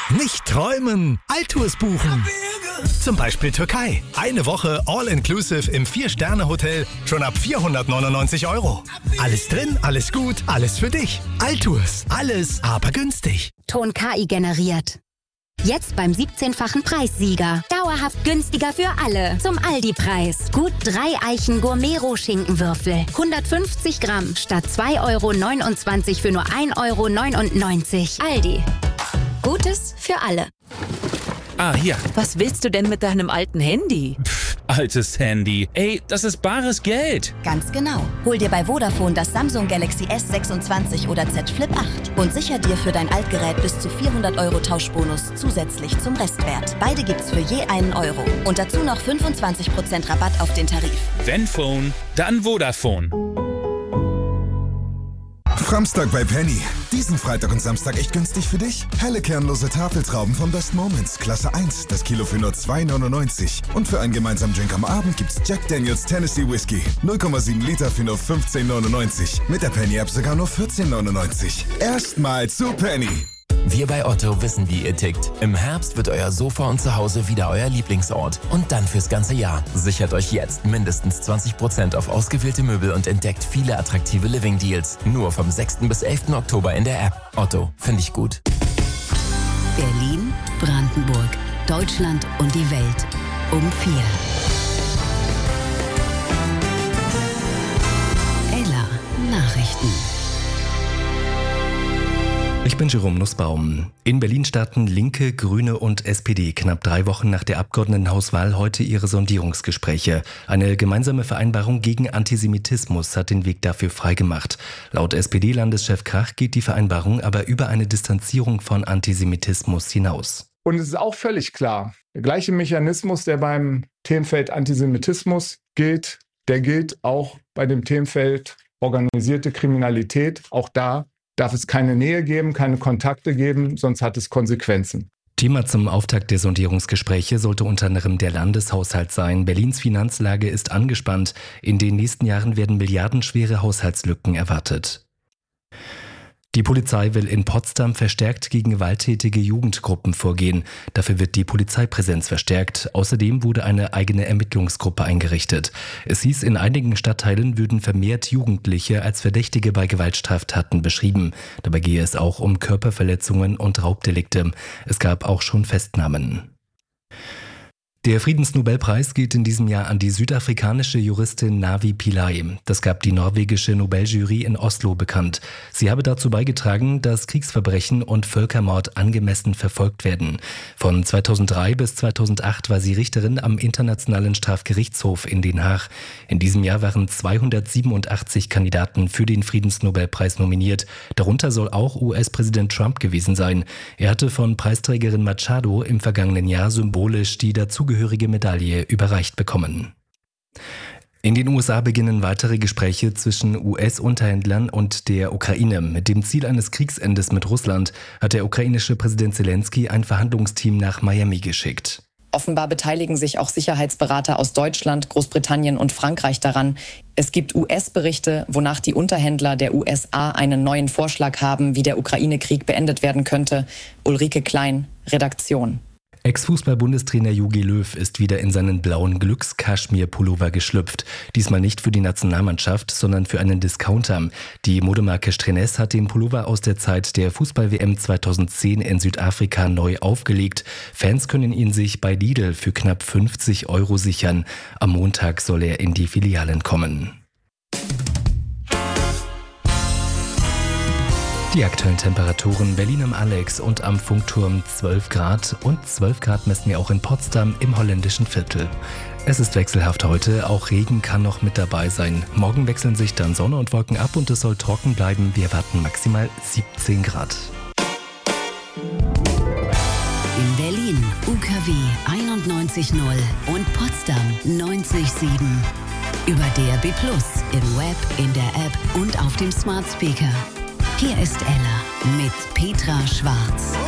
Nicht träumen, Altours buchen. Zum Beispiel Türkei. Eine Woche All-Inclusive im 4-Sterne-Hotel schon ab 499 €. Alles drin, alles gut, alles für dich. Altours. Alles, aber günstig. Ton KI generiert. Jetzt beim 17-fachen Preissieger. Dauerhaft günstiger für alle. Zum Aldi-Preis. Gut 3 Eichen Gourmet-Rohschinkenwürfel. 150 Gramm statt 2,29 € für nur 1,99 €. Aldi. Gutes für alle. Ah, hier. Was willst du denn mit deinem alten Handy? Altes Handy. Ey, das ist bares Geld. Ganz genau. Hol dir bei Vodafone das Samsung Galaxy S26 oder Z Flip 8 und sicher dir für dein Altgerät bis zu 400 € Tauschbonus zusätzlich zum Restwert. Beide gibt's für je einen Euro. Und dazu noch 25% Rabatt auf den Tarif. Wenn Phone, dann Vodafone. Framstag bei Penny. Diesen Freitag und Samstag echt günstig für dich. Helle kernlose Tafeltrauben von Best Moments, Klasse 1, das Kilo für nur 2,99 €. Und für einen gemeinsamen Drink am Abend gibt's Jack Daniels Tennessee Whiskey. 0,7 Liter für nur 15,99 €. Mit der Penny-App sogar nur 14,99 €. Erstmal zu Penny. Wir bei Otto wissen, wie ihr tickt. Im Herbst wird euer Sofa und Zuhause wieder euer Lieblingsort. Und dann fürs ganze Jahr. Sichert euch jetzt mindestens 20% auf ausgewählte Möbel und entdeckt viele attraktive Living-Deals. Nur vom 6. bis 11. Oktober in der App. Otto, finde ich gut. Berlin, Brandenburg, Deutschland und die Welt. Um 4. Ella Nachrichten. Ich bin Jerome Nussbaum. In Berlin starten Linke, Grüne und SPD knapp 3 Wochen nach der Abgeordnetenhauswahl heute ihre Sondierungsgespräche. Eine gemeinsame Vereinbarung gegen Antisemitismus hat den Weg dafür freigemacht. Laut SPD-Landeschef Krach geht die Vereinbarung aber über eine Distanzierung von Antisemitismus hinaus. Und es ist auch völlig klar, der gleiche Mechanismus, der beim Themenfeld Antisemitismus gilt, der gilt auch bei dem Themenfeld organisierte Kriminalität. Auch da darf es keine Nähe geben, keine Kontakte geben, sonst hat es Konsequenzen. Thema zum Auftakt der Sondierungsgespräche sollte unter anderem der Landeshaushalt sein. Berlins Finanzlage ist angespannt. In den nächsten Jahren werden milliardenschwere Haushaltslücken erwartet. Die Polizei will in Potsdam verstärkt gegen gewalttätige Jugendgruppen vorgehen. Dafür wird die Polizeipräsenz verstärkt. Außerdem wurde eine eigene Ermittlungsgruppe eingerichtet. Es hieß, in einigen Stadtteilen würden vermehrt Jugendliche als Verdächtige bei Gewaltstraftaten beschrieben. Dabei gehe es auch um Körperverletzungen und Raubdelikte. Es gab auch schon Festnahmen. Der Friedensnobelpreis geht in diesem Jahr an die südafrikanische Juristin Navi Pillay. Das gab die norwegische Nobeljury in Oslo bekannt. Sie habe dazu beigetragen, dass Kriegsverbrechen und Völkermord angemessen verfolgt werden. Von 2003 bis 2008 war sie Richterin am Internationalen Strafgerichtshof in Den Haag. In diesem Jahr waren 287 Kandidaten für den Friedensnobelpreis nominiert. Darunter soll auch US-Präsident Trump gewesen sein. Er hatte von Preisträgerin Machado im vergangenen Jahr symbolisch die dazugehörige Medaille überreicht bekommen. In den USA beginnen weitere Gespräche zwischen US-Unterhändlern und der Ukraine. Mit dem Ziel eines Kriegsendes mit Russland hat der ukrainische Präsident Zelensky ein Verhandlungsteam nach Miami geschickt. Offenbar beteiligen sich auch Sicherheitsberater aus Deutschland, Großbritannien und Frankreich daran. Es gibt US-Berichte, wonach die Unterhändler der USA einen neuen Vorschlag haben, wie der Ukraine-Krieg beendet werden könnte. Ulrike Klein, Redaktion. Ex-Fußball-Bundestrainer Jogi Löw ist wieder in seinen blauen Glücks-Kaschmir-Pullover geschlüpft. Diesmal nicht für die Nationalmannschaft, sondern für einen Discounter. Die Modemarke Strenes hat den Pullover aus der Zeit der Fußball-WM 2010 in Südafrika neu aufgelegt. Fans können ihn sich bei Lidl für knapp 50 € sichern. Am Montag soll er in die Filialen kommen. Die aktuellen Temperaturen: Berlin am Alex und am Funkturm 12 Grad und 12 Grad messen wir auch in Potsdam im holländischen Viertel. Es ist wechselhaft heute, auch Regen kann noch mit dabei sein. Morgen wechseln sich dann Sonne und Wolken ab und es soll trocken bleiben. Wir erwarten maximal 17 Grad. In Berlin UKW 91.0 und Potsdam 90.7. Über DAB+, im Web, in der App und auf dem Smart Speaker. Hier ist Ella mit Petra Schwarz.